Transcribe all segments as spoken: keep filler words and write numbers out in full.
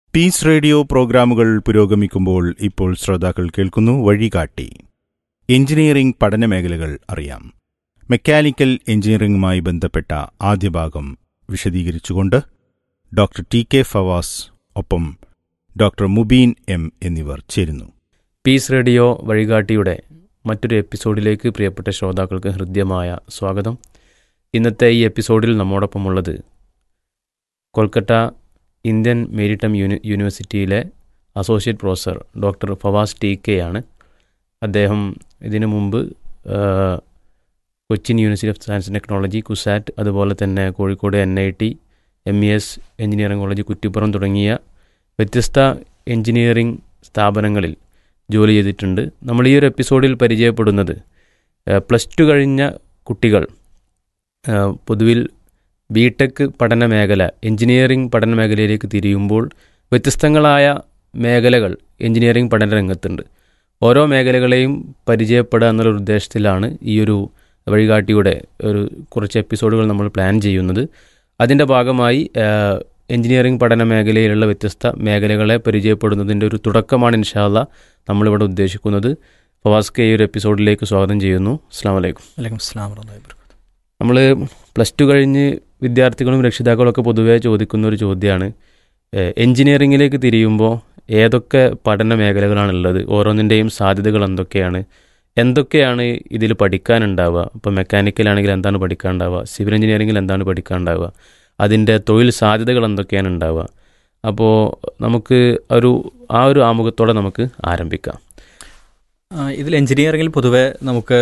Piece radio പ്രോഗ്രാമുകൾ പുരോഗമിക്കുമ്പോൾ ഇപ്പോൾ ശ്രോതാക്കൾ കേൾക്കുന്നു വഴികാട്ടി. എഞ്ചിനീയറിംഗ് പഠനമേഖലകൾ അറിയാം. മെക്കാനിക്കൽ എഞ്ചിനീയറിംഗുമായി ബന്ധപ്പെട്ട ആദ്യ ഭാഗം വിശദീകരിച്ചുകൊണ്ട് ഡോക്ടർ ടി കെ ഫവാസ് ഒപ്പം ഡോക്ടർ മുബീൻ എം എന്നിവർ ചേരുന്നു. പീസ് റേഡിയോ വഴികാട്ടിയുടെ മറ്റൊരു എപ്പിസോഡിലേക്ക് പ്രിയപ്പെട്ട ശ്രോതാക്കൾക്ക് ഹൃദ്യമായ സ്വാഗതം. ഇന്നത്തെ ഈ എപ്പിസോഡിൽ നമ്മോടൊപ്പമുള്ളത് കൊൽക്കത്ത ഇന്ത്യൻ മെരിടൈം യൂണി യൂണിവേഴ്സിറ്റിയിലെ associate professor doctor Fawaz T K ആണ്. അദ്ദേഹം ഇതിനു മുമ്പ് Cochin university of science and technology, CUSAT, അതുപോലെ തന്നെ Kozhikode N I T, M E S engineering college Kuttippuram തുടങ്ങിയ വ്യത്യസ്ത എഞ്ചിനീയറിംഗ് സ്ഥാപനങ്ങളിൽ ജോലി ചെയ്തിട്ടുണ്ട്. നമ്മൾ ഈ ഒരു എപ്പിസോഡിൽ പരിചയപ്പെടുന്നത് പ്ലസ് ടു കഴിഞ്ഞ കുട്ടികൾ പൊതുവിൽ ബി ടെക് പഠന മേഖല, എഞ്ചിനീയറിംഗ് പഠന മേഖലയിലേക്ക് തിരിയുമ്പോൾ വ്യത്യസ്തങ്ങളായ മേഖലകൾ എഞ്ചിനീയറിംഗ് പഠന രംഗത്തുണ്ട്. ഓരോ മേഖലകളെയും പരിചയപ്പെടുക എന്നുള്ള ഉദ്ദേശത്തിലാണ് ഈ ഒരു വഴികാട്ടിയുടെ ഒരു കുറച്ച് എപ്പിസോഡുകൾ നമ്മൾ പ്ലാൻ ചെയ്യുന്നത്. അതിൻ്റെ ഭാഗമായി എഞ്ചിനീയറിംഗ് പഠന മേഖലയിലുള്ള വ്യത്യസ്ത മേഖലകളെ പരിചയപ്പെടുന്നതിൻ്റെ ഒരു തുടക്കമാണ് ഇൻഷാ അല്ലാഹ് നമ്മളിവിടെ ഉദ്ദേശിക്കുന്നത്. ഫവാസ് കെ ഈ ഒരു എപ്പിസോഡിലേക്ക് സ്വാഗതം ചെയ്യുന്നു. അസ്സലാമു അലൈക്കും. വലൈക്കും അസ്സലാം വറഹ്മത്തുള്ളാഹി വബറകാതുഹു. നമ്മൾ പ്ലസ് ടു കഴിഞ്ഞ് വിദ്യാർത്ഥികളും രക്ഷിതാക്കളൊക്കെ പൊതുവേ ചോദിക്കുന്ന ഒരു ചോദ്യമാണ്, എഞ്ചിനീയറിങ്ങിലേക്ക് തിരിയുമ്പോൾ ഏതൊക്കെ പഠന മേഖലകളാണുള്ളത്, ഓരോന്നിൻ്റെയും സാധ്യതകൾ എന്തൊക്കെയാണ്, എന്തൊക്കെയാണ് ഇതിൽ പഠിക്കാനുണ്ടാവുക, ഇപ്പോൾ മെക്കാനിക്കലാണെങ്കിൽ എന്താണ് പഠിക്കാനുണ്ടാവുക, സിവിൽ എഞ്ചിനീയറിങ്ങിൽ എന്താണ് പഠിക്കാനുണ്ടാവുക, അതിൻ്റെ തൊഴിൽ സാധ്യതകൾ എന്തൊക്കെയാണ് ഉണ്ടാവുക. അപ്പോൾ നമുക്ക് ഒരു ആ ഒരു ആമുഖത്തോടെ നമുക്ക് ആരംഭിക്കാം. ഇതിൽ എഞ്ചിനീയറിങ്ങിൽ പൊതുവെ നമുക്ക്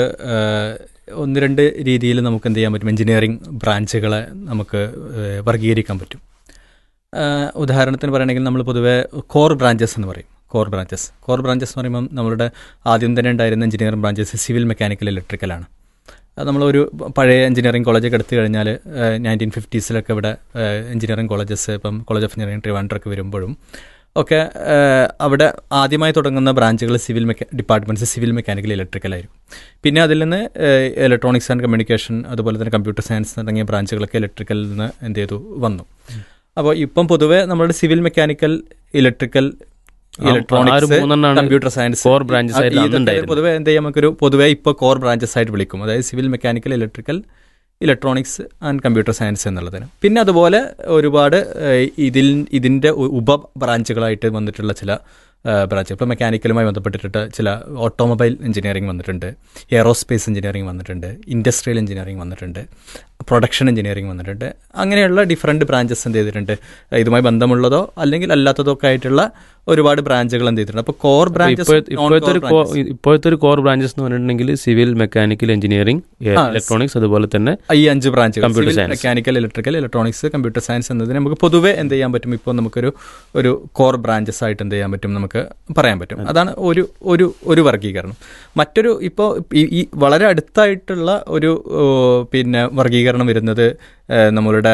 ഒന്ന് രണ്ട് രീതിയിൽ നമുക്ക് എന്ത് ചെയ്യാൻ പറ്റും, എഞ്ചിനീയറിംഗ് ബ്രാഞ്ചുകളെ നമുക്ക് വർഗീകരിക്കാൻ പറ്റും. ഉദാഹരണത്തിന് പറയുകയാണെങ്കിൽ നമ്മൾ പൊതുവെ കോർ ബ്രാഞ്ചസ് എന്ന് പറയും. കോർ ബ്രാഞ്ചസ് കോർ ബ്രാഞ്ചസ് എന്ന് പറയുമ്പം നമ്മളുടെ ആദ്യം തന്നെ ഉണ്ടായിരുന്ന എഞ്ചിനീയറിംഗ് ബ്രാഞ്ചസ് സിവിൽ, മെക്കാനിക്കൽ, ഇലക്ട്രിക്കലാണ്. നമ്മളൊരു പഴയ എഞ്ചിനീയറിംഗ് കോളേജൊക്കെ എടുത്തു കഴിഞ്ഞാൽ നയൻറ്റീൻ ഫിഫ്റ്റീസിലൊക്കെ ഇവിടെ എഞ്ചിനീയറിംഗ് കോളേജസ്, ഇപ്പം കോളേജ് ഓഫ് എഞ്ചിനീയറിംഗ് ട്രിവാൻഡ്രമൊക്കെ വരുമ്പോഴും ഒക്കെ അവിടെ ആദ്യമായി തുടങ്ങുന്ന ബ്രാഞ്ചുകൾ സിവിൽ മെക്കാ ഡിപ്പാർട്ട്മെൻറ്റ്സ് സിവിൽ, മെക്കാനിക്കൽ, ഇലക്ട്രിക്കലായിരുന്നു. പിന്നെ അതിൽ നിന്ന് ഇലക്ട്രോണിക്സ് ആൻഡ് കമ്മ്യൂണിക്കേഷൻ, അതുപോലെ തന്നെ കമ്പ്യൂട്ടർ സയൻസ് തുടങ്ങിയ ബ്രാഞ്ചുകളൊക്കെ ഇലക്ട്രിക്കലിൽ നിന്ന് എന്ത് ചെയ്തു വന്നു. അപ്പോൾ ഇപ്പം പൊതുവെ നമ്മുടെ civil, mechanical, electrical, electronics, computer science core branches പൊതുവെ എന്ത് ചെയ്യാം, നമുക്കൊരു പൊതുവെ ഇപ്പോൾ കോർ ബ്രാഞ്ചസ് ആയിട്ട് വിളിക്കും. അതായത് civil, mechanical, electrical, electronics and computer science എന്നുള്ളതിന്. പിന്നെ അതുപോലെ ഒരുപാട് ഇതിൽ ഇതിൻ്റെ ഉപ ബ്രാഞ്ചുകളായിട്ട് വന്നിട്ടുള്ള ചില ബ്രാഞ്ച്, ഇപ്പോൾ മെക്കാനിക്കലുമായി ബന്ധപ്പെട്ടിട്ട് ചില ഓട്ടോമൊബൈൽ എഞ്ചിനീയറിംഗ് വന്നിട്ടുണ്ട്, എയറോസ്പേസ് എഞ്ചിനീയറിംഗ് വന്നിട്ടുണ്ട്, ഇൻഡസ്ട്രിയൽ എഞ്ചിനീയറിംഗ് വന്നിട്ടുണ്ട്, പ്രൊഡക്ഷൻ എഞ്ചിനീയറിംഗ് വന്നിട്ടുണ്ട്. അങ്ങനെയുള്ള ഡിഫറെൻറ്റ് ബ്രാഞ്ചസ് എന്ത് ചെയ്തിട്ടുണ്ട്, ഇതുമായി ബന്ധമുള്ളതോ അല്ലെങ്കിൽ അല്ലാത്തതോ ഒക്കെ ആയിട്ടുള്ള ഒരുപാട് ബ്രാഞ്ചുകൾ എന്ത് ചെയ്തിട്ടുണ്ട്. അപ്പോൾ കോർ ബ്രാഞ്ചസ് ഇപ്പോഴത്തെ ഒരു കോർ ബ്രാഞ്ചസ് എന്ന് പറഞ്ഞിട്ടുണ്ടെങ്കിൽ സിവിൽ, മെക്കാനിക്കൽ, എഞ്ചിനീയറിംഗ്, ഇലക്ട്രോണിക്സ്, അതുപോലെ തന്നെ ഈ അഞ്ച് ബ്രാഞ്ചുകൾ mechanical, electrical, electronics, computer science എന്നതിന് നമുക്ക് പൊതുവെ എന്ത് ചെയ്യാൻ പറ്റും, ഇപ്പോൾ നമുക്കൊരു ഒരു കോർ ബ്രാഞ്ചസ് ആയിട്ട് എന്ത് ചെയ്യാൻ പറ്റും, നമുക്ക് പറയാൻ പറ്റും. അതാണ് ഒരു ഒരു ഒരു വർഗീകരണം. മറ്റൊരു ഇപ്പോൾ ഈ വളരെ അടുത്തായിട്ടുള്ള ഒരു പിന്നെ വർഗീകരണം വരുന്നത് നമ്മളുടെ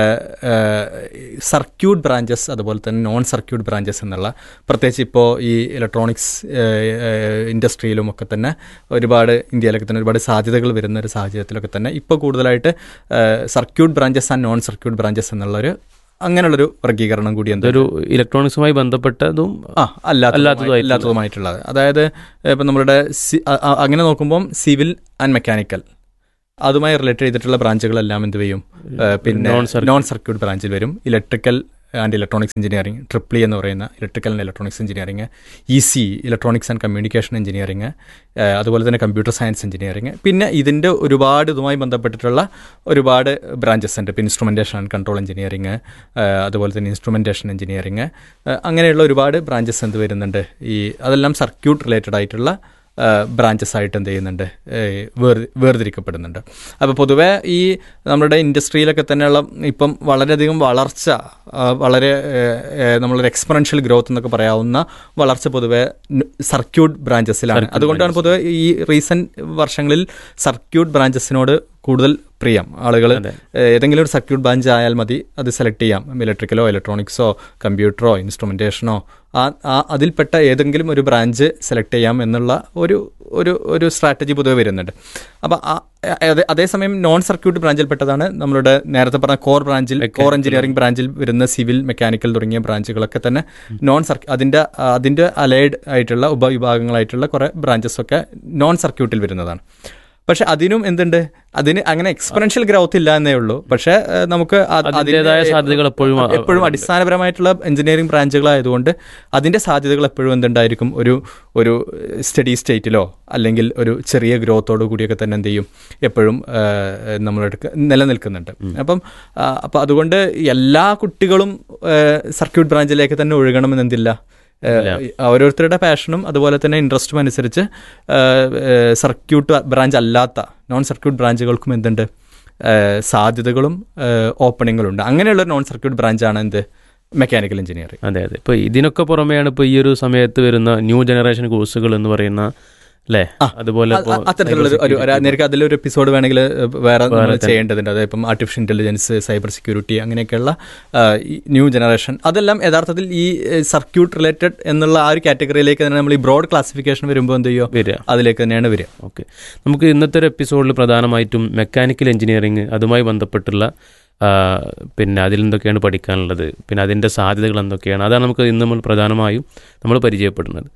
സർക്യൂട്ട് ബ്രാഞ്ചസ്, അതുപോലെ തന്നെ നോൺ സർക്യൂട്ട് ബ്രാഞ്ചസ് എന്നുള്ള, പ്രത്യേകിച്ച് ഇപ്പോൾ ഈ ഇലക്ട്രോണിക്സ് ഇൻഡസ്ട്രിയിലും ഒക്കെ തന്നെ ഒരുപാട് ഇന്ത്യയിലൊക്കെ തന്നെ ഒരുപാട് സാധ്യതകൾ വരുന്ന ഒരു സാഹചര്യത്തിലൊക്കെ തന്നെ ഇപ്പോൾ കൂടുതലായിട്ട് circuit branches and non circuit branches എന്നുള്ളൊരു അങ്ങനെയുള്ളൊരു വർഗീകരണം കൂടി എന്താ ഒരു ഇലക്ട്രോണിക്സുമായി ബന്ധപ്പെട്ടതും ആ അല്ലാത്തതും അല്ലാത്തതുമായിട്ടുള്ളത്. അതായത് ഇപ്പം നമ്മളുടെ അങ്ങനെ നോക്കുമ്പം സിവിൽ ആൻഡ് മെക്കാനിക്കൽ അതുമായി റിലേറ്റ് ചെയ്തിട്ടുള്ള ബ്രാഞ്ചുകളെല്ലാം എന്ത് ചെയ്യും, പിന്നെ നോൺ സർക്യൂട്ട് ബ്രാഞ്ചിൽ വരും. Electrical and electronics engineering, triple E എന്ന് പറയുന്ന electrical and electronics engineering, E C electronics and communication engineering, അതുപോലെ തന്നെ കമ്പ്യൂട്ടർ സയൻസ് എഞ്ചിനീയറിംഗ്. പിന്നെ ഇതിൻ്റെ ഒരുപാട് ഇതുമായി ബന്ധപ്പെട്ടിട്ടുള്ള ഒരുപാട് ബ്രാഞ്ചസ് ഉണ്ട്. ഇപ്പോൾ ഇൻസ്ട്രുമെൻറ്റേഷൻ ആൻഡ് കൺട്രോൾ എഞ്ചിനീയറിംഗ്, അതുപോലെ തന്നെ ഇൻസ്ട്രുമെൻറ്റേഷൻ എഞ്ചിനീയറിംഗ്, അങ്ങനെയുള്ള ഒരുപാട് ബ്രാഞ്ചസ് എന്ത് വരുന്നുണ്ട്. ഈ അതെല്ലാം സർക്യൂട്ട് റിലേറ്റഡ് ആയിട്ടുള്ള ബ്രാഞ്ചസ് ആയിട്ട് എന്ത് ചെയ്യുന്നുണ്ട്, വേർ വേർതിരിക്കപ്പെടുന്നുണ്ട്. അപ്പോൾ പൊതുവേ ഈ നമ്മുടെ ഇൻഡസ്ട്രിയിലൊക്കെ തന്നെയുള്ള ഇപ്പം വളരെയധികം വളർച്ച, വളരെ നമ്മളൊരു എക്സ്പൊണൻഷ്യൽ ഗ്രോത്ത് എന്നൊക്കെ പറയാവുന്ന വളർച്ച പൊതുവെ സർക്യൂട്ട് ബ്രാഞ്ചസിലാണ്. അതുകൊണ്ടാണ് പൊതുവെ ഈ റീസെൻറ്റ് വർഷങ്ങളിൽ സർക്യൂട്ട് ബ്രാഞ്ചസിനോട് കൂടുതൽ പ്രിയം. ആളുകൾ ഏതെങ്കിലും ഒരു സർക്യൂട്ട് ബ്രാഞ്ച് ആയാൽ മതി, അത് സെലക്ട് ചെയ്യാം. ഇലക്ട്രിക്കലോ ഇലക്ട്രോണിക്സോ കമ്പ്യൂട്ടറോ ഇൻസ്ട്രുമെൻറ്റേഷനോ ആ ആ അതിൽപ്പെട്ട ഏതെങ്കിലും ഒരു ബ്രാഞ്ച് സെലക്ട് ചെയ്യാം എന്നുള്ള ഒരു ഒരു ഒരു സ്ട്രാറ്റജി പൊതുവെ വരുന്നുണ്ട്. അപ്പോൾ അതേസമയം നോൺ സർക്യൂട്ട് ബ്രാഞ്ചിൽപ്പെട്ടതാണ് നമ്മളുടെ നേരത്തെ പറഞ്ഞ കോർ ബ്രാഞ്ചിൽ കോർ എഞ്ചിനീയറിംഗ് ബ്രാഞ്ചിൽ വരുന്ന സിവിൽ, മെക്കാനിക്കൽ തുടങ്ങിയ ബ്രാഞ്ചുകളൊക്കെ തന്നെ നോൺ സർക്യൂ അതിൻ്റെ അതിൻ്റെ അലൈഡ് ആയിട്ടുള്ള ഉപവിഭാഗങ്ങളായിട്ടുള്ള കുറേ ബ്രാഞ്ചസൊക്കെ നോൺ സർക്യൂട്ടിൽ വരുന്നതാണ്. പക്ഷെ അതിനും എന്തുണ്ട്, അതിന് അങ്ങനെ എക്സ്പെറൻഷ്യൽ ഗ്രോത്ത് ഇല്ല എന്നേ ഉള്ളൂ. പക്ഷേ നമുക്ക് അതിൻ്റെതായ സാധ്യതകൾ എപ്പോഴും എപ്പോഴും അടിസ്ഥാനപരമായിട്ടുള്ള എഞ്ചിനീയറിംഗ് ബ്രാഞ്ചുകളായതുകൊണ്ട് അതിൻ്റെ സാധ്യതകൾ എപ്പോഴും എന്തുണ്ടായിരിക്കും, ഒരു ഒരു സ്റ്റഡി സ്റ്റേറ്റിലോ അല്ലെങ്കിൽ ഒരു ചെറിയ ഗ്രോത്തോടു കൂടിയൊക്കെ തന്നെ എന്ത് ചെയ്യും, എപ്പോഴും നമ്മളെടുക്ക് നിലനിൽക്കുന്നുണ്ട്. അപ്പം അപ്പം അതുകൊണ്ട് എല്ലാ കുട്ടികളും സർക്യൂട്ട് ബ്രാഞ്ചിലേക്ക് തന്നെ ഒഴുകണമെന്ന് എന്തില്ല. ഓരോരുത്തരുടെ പാഷനും അതുപോലെ തന്നെ ഇൻട്രസ്റ്റും അനുസരിച്ച് സർക്യൂട്ട് ബ്രാഞ്ച് അല്ലാത്ത നോൺ സർക്യൂട്ട് ബ്രാഞ്ചുകൾക്കും എന്തുണ്ട്, സാധ്യതകളും ഓപ്പണിങ്ങുകളും ഉണ്ട്. അങ്ങനെയുള്ള നോൺ സർക്യൂട്ട് ബ്രാഞ്ചാണ് എന്ത്, മെക്കാനിക്കൽ എഞ്ചിനീയറിംഗ്. അതെ അതെ. ഇപ്പോൾ ഇതിനൊക്കെ പുറമെയാണ് ഇപ്പോൾ ഈ ഒരു സമയത്ത് വരുന്ന ന്യൂ ജനറേഷൻ കോഴ്സുകൾ എന്ന് പറയുന്ന അല്ലേ, അതുപോലെ അത്തരത്തിലുള്ള ഒരു നേരത്തെ അതിലൊരു എപ്പിസോഡ് വേണമെങ്കിൽ വേറെ ചെയ്യേണ്ടതുണ്ട്. അതായത് ഇപ്പം ആർട്ടിഫിഷ്യൽ ഇൻ്റലിജൻസ്, സൈബർ സെക്യൂരിറ്റി, അങ്ങനെയൊക്കെയുള്ള ന്യൂ ജനറേഷൻ, അതെല്ലാം യഥാർത്ഥത്തിൽ ഈ സർക്യൂട്ട് റിലേറ്റഡ് എന്നുള്ള ആ ഒരു കാറ്റഗറിയിലേക്ക് തന്നെ നമ്മൾ ഈ ബ്രോഡ് ക്ലാസിഫിക്കേഷൻ വരുമ്പോൾ എന്ത് ചെയ്യുമോ വരിക, അതിലേക്ക് തന്നെയാണ് വരിക. ഓക്കെ, നമുക്ക് ഇന്നത്തെ ഒരു എപ്പിസോഡിൽ പ്രധാനമായിട്ടും മെക്കാനിക്കൽ എഞ്ചിനീയറിംഗ് അതുമായി ബന്ധപ്പെട്ടുള്ള പിന്നെ അതിൽ എന്തൊക്കെയാണ് പഠിക്കാനുള്ളത്, പിന്നെ അതിൻ്റെ സാധ്യതകൾ എന്തൊക്കെയാണ്, അതാണ് നമുക്ക് ഇന്ന് നമ്മൾ പ്രധാനമായും നമ്മൾ പരിചയപ്പെടുന്നത്.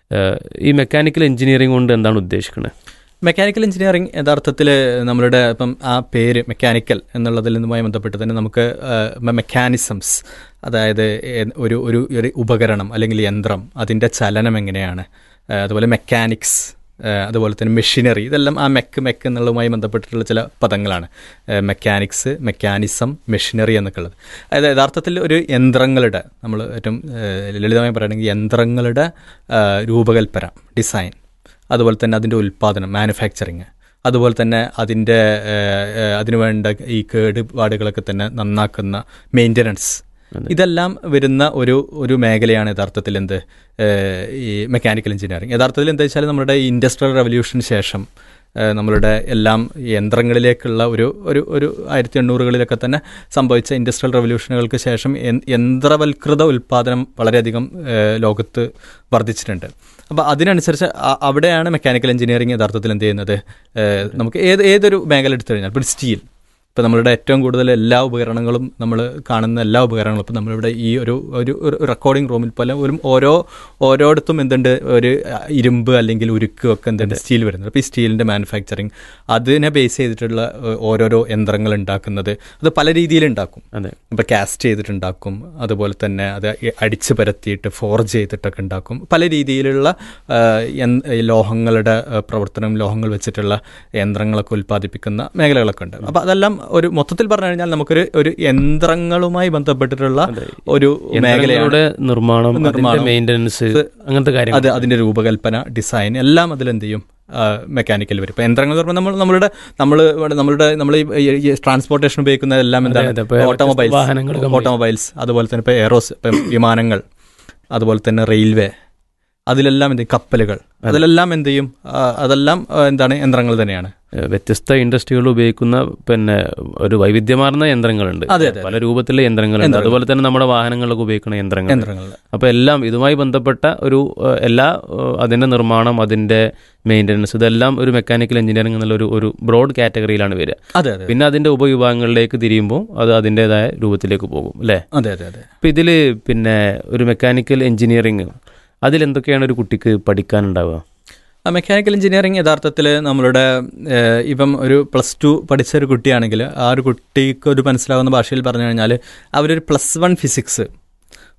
ഈ മെക്കാനിക്കൽ എഞ്ചിനീയറിംഗ് കൊണ്ട് എന്താണ് ഉദ്ദേശിക്കുന്നത്? മെക്കാനിക്കൽ എഞ്ചിനീയറിംഗ് യഥാർത്ഥത്തിൽ നമ്മളുടെ ഇപ്പം ആ പേര് മെക്കാനിക്കൽ എന്നുള്ളതിൽ നിന്നുമായി ബന്ധപ്പെട്ട് തന്നെ നമുക്ക് മെക്കാനിസംസ്, അതായത് ഒരു ഒരു ഒരു ഉപകരണം അല്ലെങ്കിൽ യന്ത്രം, അതിൻ്റെ ചലനം എങ്ങനെയാണ്, അതുപോലെ മെക്കാനിക്സ്, അതുപോലെ തന്നെ മെഷീനറി, ഇതെല്ലാം ആ മെക്ക് മെക്ക് എന്നുള്ളതുമായി ബന്ധപ്പെട്ടിട്ടുള്ള ചില പദങ്ങളാണ്. മെക്കാനിക്സ്, മെക്കാനിസം, മെഷീനറി എന്നൊക്കെ ഉള്ളത്. അതായത് യഥാർത്ഥത്തിൽ ഒരു യന്ത്രങ്ങളുടെ, നമ്മൾ ഏറ്റവും ലളിതമായി പറയുകയാണെങ്കിൽ യന്ത്രങ്ങളുടെ രൂപകൽപ്പന, ഡിസൈൻ, അതുപോലെ തന്നെ അതിൻ്റെ ഉൽപ്പാദനം, മാനുഫാക്ചറിങ്, അതുപോലെ തന്നെ അതിൻ്റെ അതിനുവേണ്ട ഈ കേടുപാടുകളൊക്കെ തന്നെ നന്നാക്കുന്ന മെയിൻ്റനൻസ്, ഇതെല്ലാം വരുന്ന ഒരു ഒരു മേഖലയാണ് യഥാർത്ഥത്തിൽ എന്ത്, ഈ മെക്കാനിക്കൽ എഞ്ചിനീയറിംഗ്. യഥാർത്ഥത്തിൽ എന്താ വെച്ചാൽ നമ്മുടെ ഇൻഡസ്ട്രിയൽ റവല്യൂഷന് ശേഷം നമ്മളുടെ എല്ലാം യന്ത്രങ്ങളിലേക്കുള്ള ഒരു ഒരു ഒരു ആയിരത്തി എണ്ണൂറുകളിലൊക്കെ തന്നെ സംഭവിച്ച ഇൻഡസ്ട്രിയൽ റവല്യൂഷനുകൾക്ക് ശേഷം യന്ത്രവൽകൃത ഉൽപ്പാദനം വളരെയധികം ലോകത്ത് വർദ്ധിച്ചിട്ടുണ്ട്. അപ്പോൾ അതിനനുസരിച്ച് അവിടെയാണ് മെക്കാനിക്കൽ എഞ്ചിനീയറിംഗ് യഥാർത്ഥത്തിൽ എന്ത് ചെയ്യുന്നത്, നമുക്ക് ഏത് ഏതൊരു മേഖല എടുത്തു കഴിഞ്ഞാൽ, ഇപ്പോൾ സ്റ്റീൽ, ഇപ്പോൾ നമ്മളുടെ ഏറ്റവും കൂടുതൽ എല്ലാ ഉപകരണങ്ങളും, നമ്മൾ കാണുന്ന എല്ലാ ഉപകരണങ്ങളും, ഇപ്പോൾ നമ്മളിവിടെ ഈ ഒരു ഒരു റെക്കോർഡിംഗ് റൂമിൽ പോലെ ഒരു ഓരോ ഓരോയിടത്തും എന്തുണ്ട്, ഒരു ഇരുമ്പ് അല്ലെങ്കിൽ ഉരുക്ക് ഒക്കെ എന്തുണ്ട്, സ്റ്റീൽ വരുന്നത്. അപ്പോൾ ഈ സ്റ്റീലിൻ്റെ മാനുഫാക്ചറിങ്, അതിനെ ബേസ് ചെയ്തിട്ടുള്ള ഓരോരോ യന്ത്രങ്ങൾ ഉണ്ടാക്കുന്നത്, അത് പല രീതിയിലുണ്ടാക്കും. അതെ, ഇപ്പോൾ കാസ്റ്റ് ചെയ്തിട്ടുണ്ടാക്കും, അതുപോലെ തന്നെ അത് അടിച്ച് പരത്തിയിട്ട് ഫോർജ് ചെയ്തിട്ടൊക്കെ ഉണ്ടാക്കും. പല രീതിയിലുള്ള ലോഹങ്ങളുടെ പ്രവർത്തനം, ലോഹങ്ങൾ വെച്ചിട്ടുള്ള യന്ത്രങ്ങളൊക്കെ ഉൽപ്പാദിപ്പിക്കുന്ന മേഖലകളൊക്കെ ഉണ്ട്. അപ്പോൾ അതെല്ലാം ഒരു മൊത്തത്തിൽ പറഞ്ഞു കഴിഞ്ഞാൽ നമുക്കൊരു ഒരു യന്ത്രങ്ങളുമായി ബന്ധപ്പെട്ടിട്ടുള്ള ഒരു മേഖലയുടെ നിർമ്മാണം, മെയിൻ്റനൻസ്, അങ്ങനത്തെ കാര്യം, അത് അതിൻ്റെ രൂപകൽപ്പന, ഡിസൈൻ എല്ലാം അതിലെന്ത് ചെയ്യും, മെക്കാനിക്കൽ വരും. ഇപ്പോൾ യന്ത്രങ്ങൾ എന്ന് പറഞ്ഞാൽ നമ്മൾ നമ്മളുടെ നമ്മൾ നമ്മളുടെ നമ്മൾ ഈ ട്രാൻസ്പോർട്ടേഷൻ ഉപയോഗിക്കുന്നതെല്ലാം എന്താണ്, ഓട്ടോമൊബൈൽസ് ഓട്ടോമൊബൈൽസ് അതുപോലെ തന്നെ ഇപ്പോൾ എയറോസ്, ഇപ്പം വിമാനങ്ങൾ, അതുപോലെ തന്നെ റെയിൽവേ, അതിലെല്ലാം എന്ത് ചെയ്യും, കപ്പലുകൾ, അതിലെല്ലാം എന്ത് ചെയ്യും, അതെല്ലാം എന്താണ്, യന്ത്രങ്ങൾ തന്നെയാണ്. വ്യത്യസ്ത ഇൻഡസ്ട്രികൾ ഉപയോഗിക്കുന്ന പിന്നെ ഒരു വൈവിധ്യമാർന്ന യന്ത്രങ്ങളുണ്ട്, പല രൂപത്തിലെ യന്ത്രങ്ങളുണ്ട്. അതുപോലെ തന്നെ നമ്മുടെ വാഹനങ്ങളിലൊക്കെ ഉപയോഗിക്കുന്ന യന്ത്രങ്ങൾ. അപ്പോൾ എല്ലാം ഇതുമായി ബന്ധപ്പെട്ട ഒരു എല്ലാ അതിൻ്റെ നിർമ്മാണം, അതിൻ്റെ മെയിൻ്റനൻസ്, ഇതെല്ലാം ഒരു മെക്കാനിക്കൽ എഞ്ചിനീയറിംഗ് എന്നുള്ള ഒരു ഒരു ബ്രോഡ് കാറ്റഗറിയിലാണ് വരിക. പിന്നെ അതിൻ്റെ ഉപവിഭാഗങ്ങളിലേക്ക് തിരിയുമ്പോൾ അത് അതിൻ്റെതായ രൂപത്തിലേക്ക് പോകും, അല്ലേ? അതെ അതെ അതെ. അപ്പോൾ ഇതിൽ പിന്നെ ഒരു മെക്കാനിക്കൽ എഞ്ചിനീയറിംഗ് അതിലെന്തൊക്കെയാണ് ഒരു കുട്ടിക്ക് പഠിക്കാനുണ്ടാവുക? മെക്കാനിക്കൽ എഞ്ചിനീയറിംഗ് യഥാർത്ഥത്തിൽ നമ്മളുടെ ഇപ്പം ഒരു പ്ലസ് ടു പഠിച്ച ഒരു കുട്ടിയാണെങ്കിൽ ആ ഒരു കുട്ടിക്ക് ഒരു മനസ്സിലാവുന്ന ഭാഷയിൽ പറഞ്ഞു കഴിഞ്ഞാൽ അവരൊരു പ്ലസ് വൺ ഫിസിക്സ്